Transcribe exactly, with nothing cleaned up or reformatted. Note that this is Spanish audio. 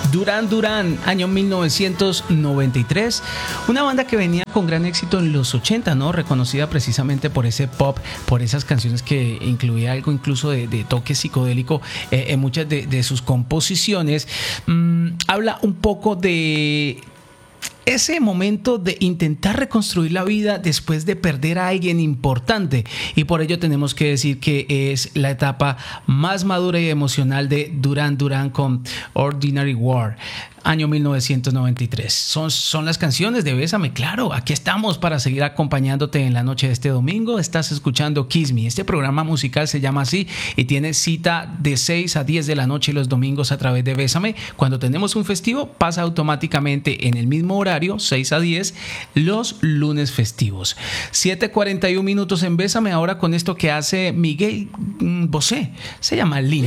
Duran Duran, año mil novecientos noventa y tres, una banda que venía con gran éxito en los ochenta, ¿no? Reconocida precisamente por ese pop, por esas canciones que incluía algo incluso de, de toque psicodélico eh, en muchas de, de sus composiciones. Mm, habla un poco de ese momento de intentar reconstruir la vida después de perder a alguien importante, y por ello tenemos que decir que es la etapa más madura y emocional de Duran Duran con Ordinary World, año mil novecientos noventa y tres. Son, son las canciones de Bésame, claro, aquí estamos para seguir acompañándote en la noche de este domingo. Estás escuchando Kiss Me. Este programa musical se llama así y tiene cita de seis a diez de la noche los domingos a través de Bésame. Cuando tenemos un festivo pasa automáticamente en el mismo horario, seis a diez, los lunes festivos. siete cuarenta y uno minutos en Bésame, ahora con esto que hace Miguel Bosé, se llama Lina.